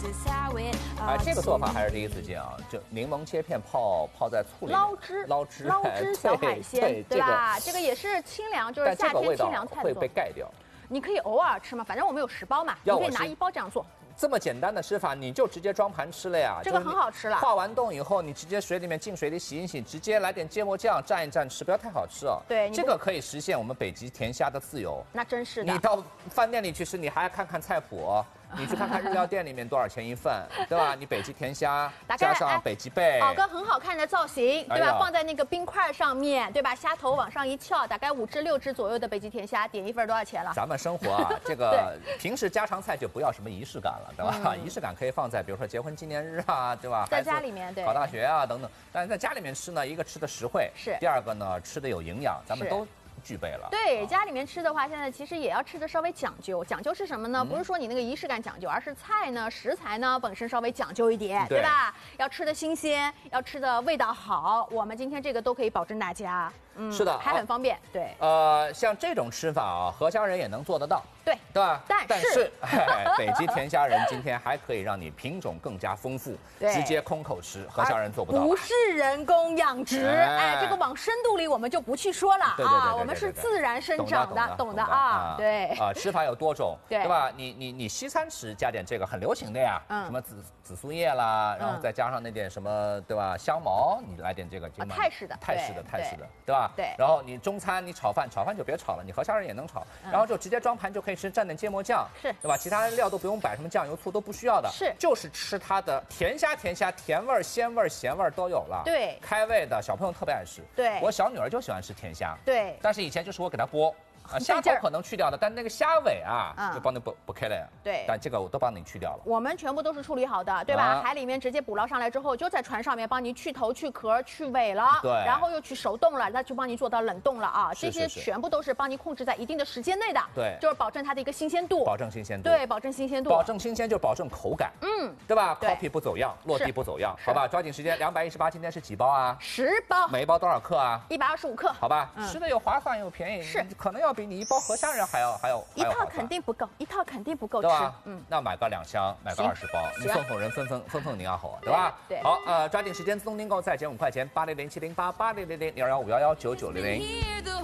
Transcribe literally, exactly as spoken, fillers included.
哎，这个做法还是第一次见啊！就柠檬切片泡泡在醋里面， 捞汁， 捞汁， 捞汁小海鲜， 对对吧？这个也是清凉，就是夏天清凉菜会被盖掉。 你可以偶尔吃嘛，反正我们有十包嘛，你可以拿一包这样做。 这么简单的吃法，你就直接装盘吃了呀。 这个很好吃了。 化完冻以后，你直接水里面进水里洗一洗，直接来点芥末酱蘸一蘸吃，不要太好吃哦。 对， 这个可以实现我们北极甜虾的自由。 那真是的。 你到饭店里去吃，你还要看看菜谱哦。你去看看日料店里面多少钱一份，对吧？你北极甜虾加上北极贝， 搞个很好看的造型，对吧？放在那个冰块上面，对吧？虾头往上一翘，大概五只六只左右的北极甜虾，点一份多少钱了？ 咱们生活啊，这个平时家常菜就不要什么仪式感了，对吧？仪式感可以放在比如说结婚纪念日啊，对吧？ 在家里面，对， 考大学啊等等。但是在家里面吃呢，一个吃的实惠， 是； 第二个呢，吃的有营养，咱们都具备了。 对，家里面吃的话，现在其实也要吃的稍微讲究。讲究是什么呢？嗯、不是说你那个仪式感讲究，而是菜呢、食材呢本身稍微讲究一点，对, 对吧？要吃的新鲜，要吃的味道好。我们今天这个都可以保证大家。嗯， 是的， 还很方便。对， 呃，像这种吃法啊，荷香人也能做得到。 对， 对吧？ 但是， 但是哎、北极甜虾仁今天还可以让你品种更加丰富，直接空口吃，荷香人做不到。 不是人工养殖，哎, 哎，这个往深度里我们就不去说了啊，我们是自然生长的，懂的啊，对啊，吃法有多种， 对对吧？你你你西餐吃加点这个很流行的呀，嗯，什么紫紫苏叶啦，然后再加上那点什么，对吧？香茅，你来点这个， 泰式的， 泰式的，泰式的，对吧？ 对。 然后你中餐，你炒饭，炒饭就别炒了，你荷香人也能炒，然后就直接装盘就可以吃，蘸点芥末酱。 是， 对吧？其他料都不用摆，什么酱油、醋都不需要的， 是， 就是吃它的甜虾，甜虾甜味儿、鲜味儿、咸味儿都有了。 对， 开胃的小朋友特别爱吃。 对， 我小女儿就喜欢吃甜虾。 对， 但是以前就是我给她剥。啊，虾头可能去掉的，但那个虾尾啊，嗯、就帮你剥剥开了呀。 对， 但这个我都帮你去掉了。 我们全部都是处理好的，对吧？啊、海里面直接捕捞上来之后，就在船上面帮你去头、去壳、去尾了。 对， 然后又去手冻了，那就帮你做到冷冻了啊。 是是是， 这些全部都是帮你控制在一定的时间内的。 对， 就是保证它的一个新鲜度。 保证新鲜度。 对，保证新鲜度。 保证新鲜就保证口感。 嗯， 对吧？ 对 copy 不走样，落地不走样，好吧？抓紧时间，两百一十八，今天是几包啊？ 十包。 每一包多少克啊？ 一百二十五克。 好吧，嗯、吃的又划算又便宜， 是可能要比你一包荷香人还要还要。 一套肯定不够，一套肯定不够吃， 嗯，那买个两箱，买个二十包，你送送人分分分分您要好，对吧？ 对， 好，呃，抓紧时间自动订购，再减五块钱，八零零七零八八零零零零二幺五幺幺九九零零。